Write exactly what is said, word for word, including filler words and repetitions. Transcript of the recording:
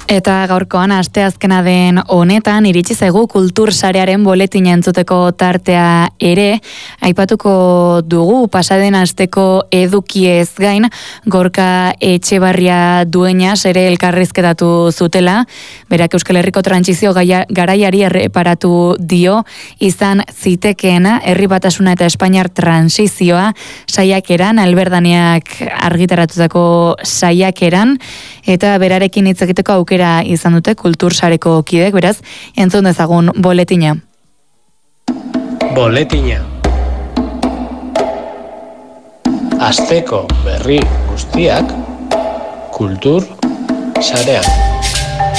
Eta gaurkoan asteazkena den honetan iritsi zaigu kultur sarearen boletina entzuteko tartea ere, aipatuko dugu pasaden asteko edukiez gain Gorka Etxebarria Dueñas ere elkarrizketatu zutela, berak Euskal Herriko trantsizio garaiari erreparatu dio, izan zitekeena Herri Batasuna eta Espainiar transizioa saiakeran, Alberdaneak argitaratutako saiakeran, eta berarekin hitz egiteko aukera izan dute kultur sareko kideek, beraz, entzun dezagun boletina. Boletina. Asteko berri guztiak kultur sarean.